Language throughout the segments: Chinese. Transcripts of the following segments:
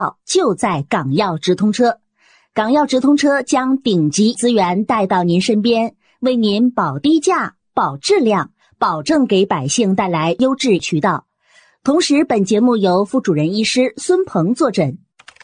就在港药直通车。港药直通车将顶级资源带到您身边，为您保低价、保质量，保证给百姓带来优质渠道。同时，本节目由副主任医师孙鹏坐诊。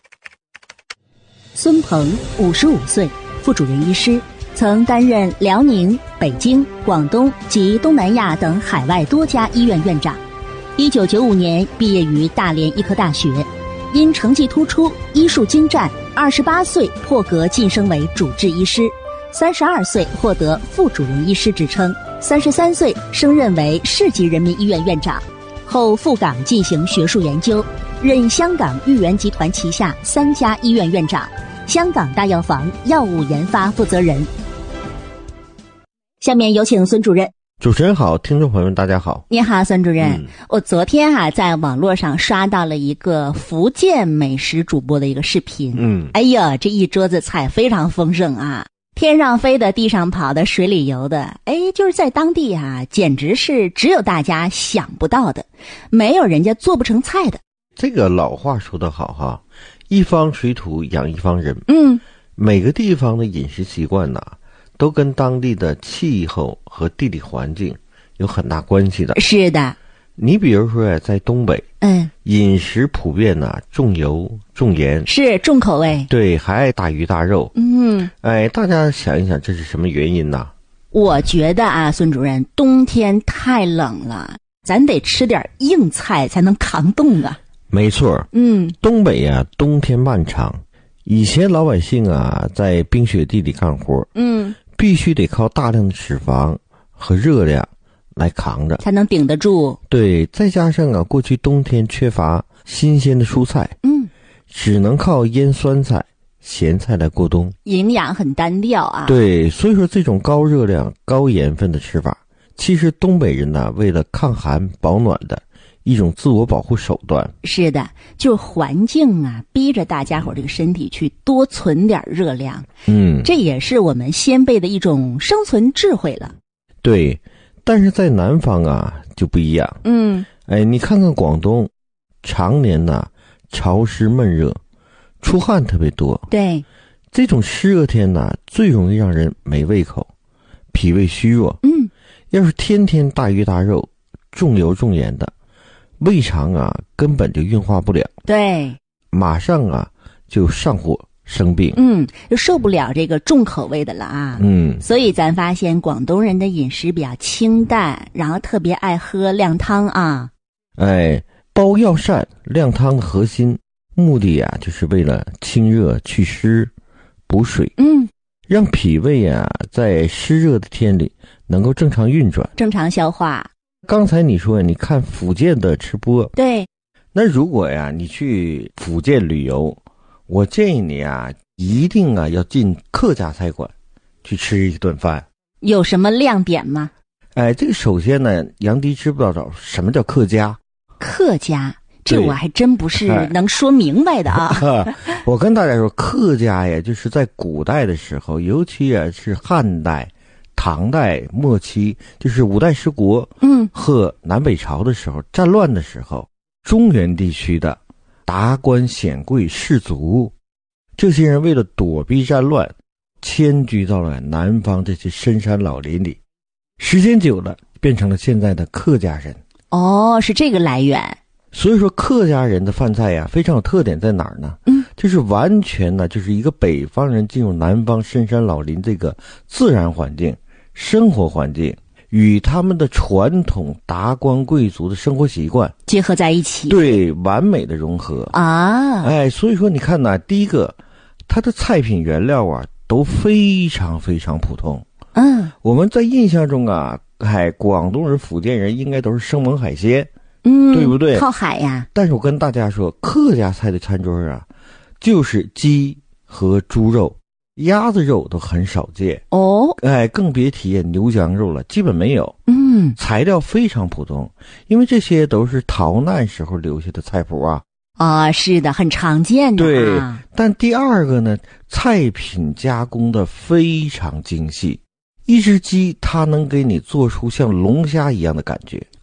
孙鹏55岁，副主任医师，曾担任辽宁、北京、广东及东南亚等海外多家医院院长。1995年毕业于大连医科大学，因成绩突出、医术精湛，28岁破格晋升为主治医师，32岁获得副主任医师职称，33岁升任为市级人民医院院长，后赴港进行学术研究，任香港裕元集团旗下3家医院院长，香港大药房药物研发负责人。下面有请孙主任。 主持人好，听众朋友们大家好。 你好，孙主任。我昨天在网络上刷到了一个福建美食主播的一个视频。哎呀，这一桌子菜非常丰盛啊，天上飞的，地上跑的，水里游的，就是在当地简直是只有大家想不到的，没有人家做不成菜的。 这个老话说得好哈，一方水土养一方人。每个地方的饮食习惯都跟当地的气候和地理环境有很大关系的。是的，你比如说在东北，饮食普遍重油重盐，是重口味，对，还爱大鱼大肉。大家想一想，这是什么原因呢？我觉得孙主任，冬天太冷了，咱得吃点硬菜才能扛冻啊。没错，东北冬天漫长，以前老百姓在冰雪地里干活，必须得靠大量的脂肪和热量来扛着，才能顶得住。对，再加上过去冬天缺乏新鲜的蔬菜，只能靠腌酸菜、咸菜来过冬，营养很单调啊。对，所以说这种高热量、高盐分的吃法，其实东北人为了抗寒保暖的一种自我保护手段。是的，就是环境逼着大家伙这个身体去多存点热量。这也是我们先辈的一种生存智慧了。对，但是在南方就不一样。你看看广东，常年潮湿闷热，出汗特别多。对，这种湿热天最容易让人没胃口，脾胃虚弱。要是天天大鱼大肉，重油重盐的，胃肠根本就运化不了。对，马上就上火生病。就受不了这个重口味的了所以咱发现广东人的饮食比较清淡，然后特别爱喝靓汤煲药膳靓汤的核心目的就是为了清热祛湿补水，让脾胃在湿热的天里能够正常运转，正常消化。刚才你说你看福建的吃播，对，那如果你去福建旅游，我建议你一定要进客家菜馆去吃一顿饭。有什么亮点吗？这个首先杨迪知不知道什么叫客家？客家，这我还真不是能说明白的我跟大家说，客家就是在古代的时候，尤其是汉代、唐代末期，就是五代十国和南北朝的时候，战乱的时候，中原地区的达官显贵士族，这些人为了躲避战乱，迁居到了南方这些深山老林里，时间久了变成了现在的客家人。是这个来源。所以说客家人的饭菜非常有特点在哪儿呢？就是完全就是一个北方人进入南方深山老林这个自然环境、生活环境，与他们的传统达官贵族的生活习惯结合在一起，对，完美的融合所以说你看第一个，它的菜品原料都非常非常普通。我们在印象中广东人、福建人应该都是生猛海鲜，对不对？靠海呀。但是我跟大家说，客家菜的餐桌就是鸡和猪肉、鸭子肉都很少见更别提牛羊肉了，基本没有。材料非常普通，因为这些都是逃难时候留下的菜谱是的，很常见的。对，但第二个呢，菜品加工的非常精细。一只鸡它能给你做出像龙虾一样的感觉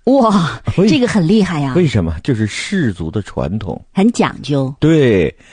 哇，这个很厉害呀！ 为什么？就是氏族的传统， 很讲究。 对。